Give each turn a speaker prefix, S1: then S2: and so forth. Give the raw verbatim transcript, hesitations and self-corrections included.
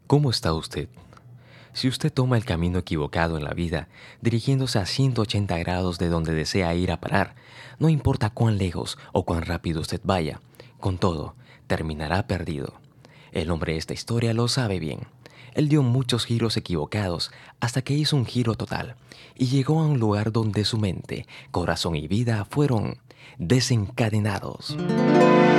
S1: ¿Cómo está usted? Si usted toma el camino equivocado en la vida, dirigiéndose a ciento ochenta grados de donde desea ir a parar, no importa cuán lejos o cuán rápido usted vaya, con todo, terminará perdido. El hombre de esta historia lo sabe bien. Él dio muchos giros equivocados hasta que hizo un giro total y llegó a un lugar donde su mente, corazón y vida fueron desencadenados.